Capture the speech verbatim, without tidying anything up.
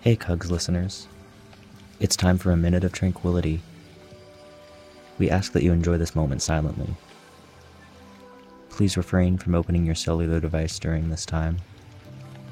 Hey Cugs listeners, it's time for a minute of tranquility. We ask that you enjoy this moment silently. Please refrain from opening your cellular device during this time.